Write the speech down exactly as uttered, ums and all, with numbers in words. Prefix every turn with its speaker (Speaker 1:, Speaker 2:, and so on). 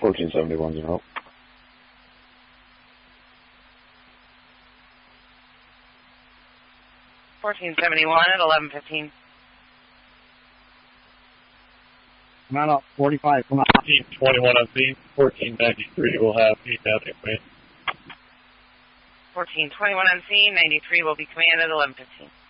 Speaker 1: fourteen seventy-one's an out.
Speaker 2: fourteen seventy-one at eleven fifteen.
Speaker 3: Come on up, forty-five, come on.
Speaker 4: fourteen twenty-one on scene, fourteen ninety-three will have eight down in
Speaker 2: fourteen twenty-one on scene, ninety-three will be commanded, eleven fifteen.